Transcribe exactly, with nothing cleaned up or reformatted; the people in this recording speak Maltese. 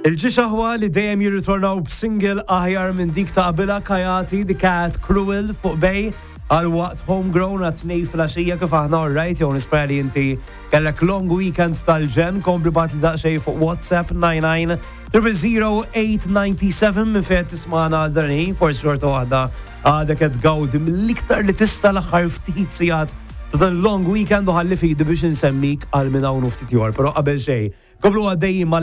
Il-ġiċaħwa li dejjem jirritornaw b'single aħjar minn dik ta' qabilha Kajati di Cat Cruel fuq bej għal waqt homegrown għat nej flasġija kif aħna all-right, jew nispera li inti kellek long weekend tal-ġen, kompli bat li daqxej fuq WhatsApp nine nine zero zero eight nine seven minn fejn tismana għal-darni, forsi xorta waħda għadek qed gawdi mill-iktar li tista' l-aħħar ftit sigħat dan long weekend u ħalli fidi biex insemmik għal minn hawn u ftit jor, però qabel xejn, komplu għaddejjin